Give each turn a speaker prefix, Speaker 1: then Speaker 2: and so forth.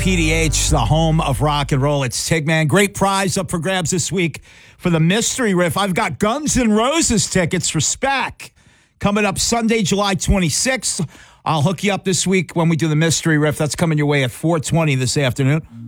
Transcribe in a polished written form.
Speaker 1: PDH, the home of rock and roll. It's Tigman. Great prize up for grabs this week for the Mystery Riff. I've got Guns N' Roses tickets for SPAC coming up Sunday, July 26th. I'll hook you up this week when we do the Mystery Riff. That's coming your way at 4:20 this afternoon.